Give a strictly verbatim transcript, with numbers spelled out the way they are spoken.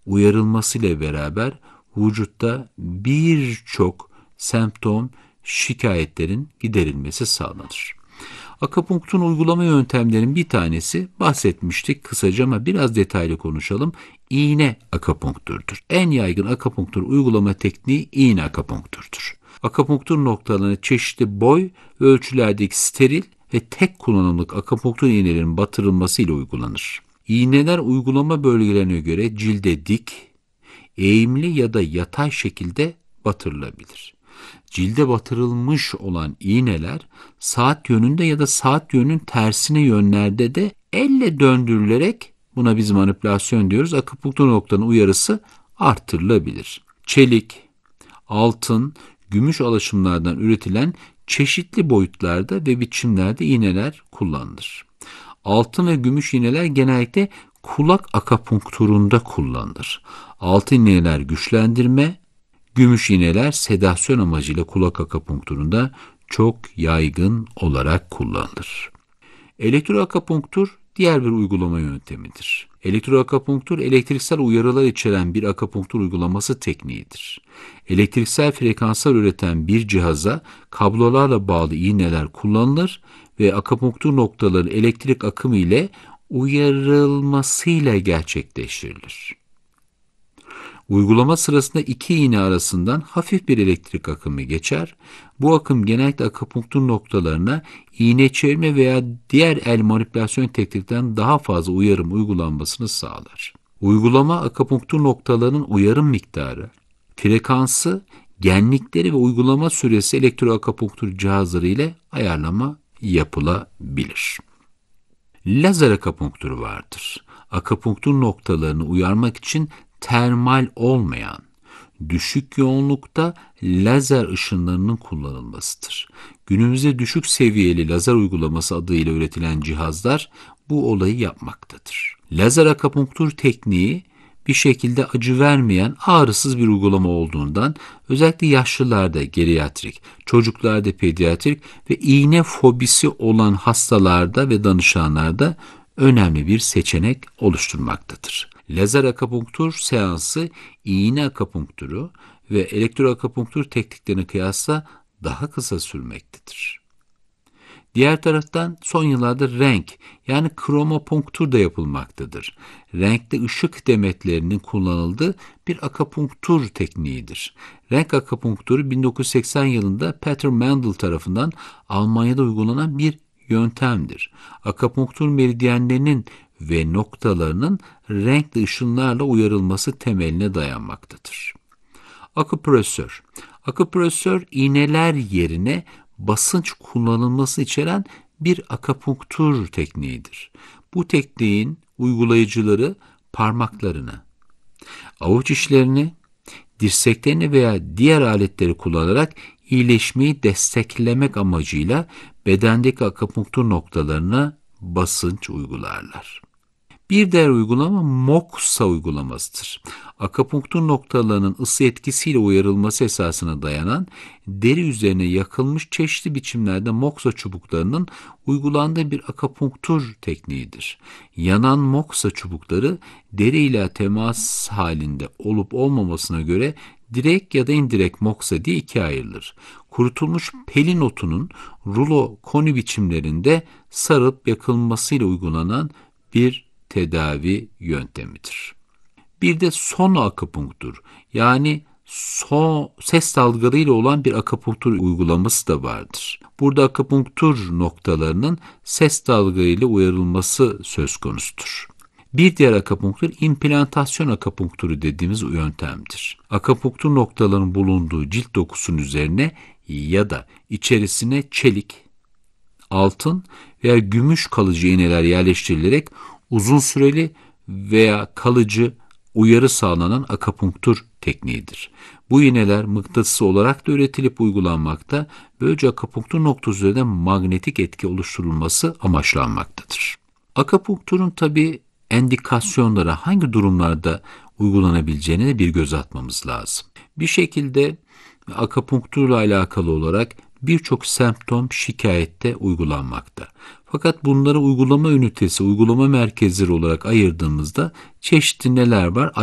uyarılmasıyla beraber vücutta birçok semptom, şikayetlerin giderilmesi sağlanır. Akupunkturun uygulama yöntemlerinin bir tanesi, bahsetmiştik kısaca ama biraz detaylı konuşalım, iğne akupunkturdur. En yaygın akupunktur uygulama tekniği iğne akupunkturdur. Akupunktur noktalarına çeşitli boy ve ölçülerdeki steril ve tek kullanımlık akupunktur iğnelerinin batırılması ile uygulanır. İğneler uygulama bölgelerine göre cilde dik, eğimli ya da yatay şekilde batırılabilir. Cilde batırılmış olan iğneler saat yönünde ya da saat yönünün tersine yönlerde de elle döndürülerek, buna biz manipülasyon diyoruz, akupunktur noktanın uyarısı artırılabilir. Çelik, altın, gümüş alaşımlardan üretilen çeşitli boyutlarda ve biçimlerde iğneler kullanılır. Altın ve gümüş iğneler genellikle kulak akupunkturunda kullanılır. Altın iğneler güçlendirme, gümüş iğneler sedasyon amacıyla kulak akupunkturunda çok yaygın olarak kullanılır. Elektroakupunktur diğer bir uygulama yöntemidir. Elektroakupunktur, elektriksel uyarılar içeren bir akupunktur uygulaması tekniğidir. Elektriksel frekanslar üreten bir cihaza kablolarla bağlı iğneler kullanılır ve akupunktur noktaları elektrik akımı ile uyarılmasıyla gerçekleştirilir. Uygulama sırasında iki iğne arasından hafif bir elektrik akımı geçer. Bu akım genellikle akupunktur noktalarına iğne çevirme veya diğer el manipülasyon tekniklerinden daha fazla uyarım uygulanmasını sağlar. Uygulama akupunktur noktalarının uyarım miktarı, frekansı, genlikleri ve uygulama süresi elektroakupunktur cihazları ile ayarlama yapılabilir. Lazer akupunkturu vardır. Akupunktur noktalarını uyarmak için termal olmayan, düşük yoğunlukta lazer ışınlarının kullanılmasıdır. Günümüzde düşük seviyeli lazer uygulaması adıyla üretilen cihazlar bu olayı yapmaktadır. Lazer akupunktur tekniği bir şekilde acı vermeyen ağrısız bir uygulama olduğundan özellikle yaşlılarda geriatrik, çocuklarda pediatrik ve iğne fobisi olan hastalarda ve danışanlarda önemli bir seçenek oluşturmaktadır. Lazer akupunktur seansı iğne akupunkturu ve elektroakupunktur tekniklerine kıyasla daha kısa sürmektedir. Diğer taraftan son yıllarda renk yani kromopunktur da yapılmaktadır. Renkli ışık demetlerinin kullanıldığı bir akupunktur tekniğidir. Renk akupunkturu bin dokuz yüz seksen yılında Peter Mendel tarafından Almanya'da uygulanan bir yöntemdir. Akupunktur meridyenlerinin ve noktalarının renkli ışınlarla uyarılması temeline dayanmaktadır. Akupresör. Akupresör iğneler yerine basınç kullanılması içeren bir akupunktur tekniğidir. Bu tekniğin uygulayıcıları parmaklarını, avuç içlerini, dirseklerini veya diğer aletleri kullanarak iyileşmeyi desteklemek amacıyla bedendeki akupunktur noktalarına basınç uygularlar. Bir diğer uygulama Moksa uygulamasıdır. Akupunktur noktalarının ısı etkisiyle uyarılması esasına dayanan, deri üzerine yakılmış çeşitli biçimlerde Moksa çubuklarının uygulandığı bir akupunktur tekniğidir. Yanan Moksa çubukları deri ile temas halinde olup olmamasına göre direkt ya da indirekt Moksa diye ikiye ayrılır. Kurutulmuş pelin otunun rulo koni biçimlerinde sarıp yakılmasıyla uygulanan bir tedavi yöntemidir. Bir de sono akupunktur yani son, ses dalgalarıyla olan bir akupunktur uygulaması da vardır. Burada akupunktur noktalarının ses dalgalarıyla uyarılması söz konusudur. Bir diğer akupunktur implantasyon akupunkturu dediğimiz yöntemdir. Akupunktur noktalarının bulunduğu cilt dokusunun üzerine ya da içerisine çelik, altın veya gümüş kalıcı iğneler yerleştirilerek uzun süreli veya kalıcı uyarı sağlanan akupunktur tekniğidir. Bu iğneler mıknatıs olarak da üretilip uygulanmakta, böylece akupunktur noktası üzerinde manyetik etki oluşturulması amaçlanmaktadır. Akupunkturun tabi endikasyonları hangi durumlarda uygulanabileceğine de bir göz atmamız lazım. Bir şekilde akupunkturla alakalı olarak birçok semptom şikayette uygulanmakta. Fakat bunları uygulama ünitesi, uygulama merkezleri olarak ayırdığımızda çeşitli neler var?